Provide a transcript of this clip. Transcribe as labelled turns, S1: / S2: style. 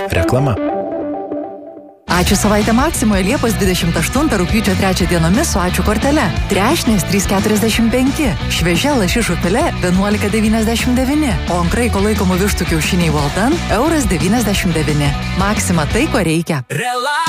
S1: Reklama.
S2: Ačiū savaitę Maksimoje Liepos 28 rugpjūčio 3 dienomis su ačiū kortele. Trešnės 3,45, šviežia lašišų filė 11,99, o ant kraiko laikomų vištų kiaušiniai Walton €1,99. Maksima tai, ko reikia.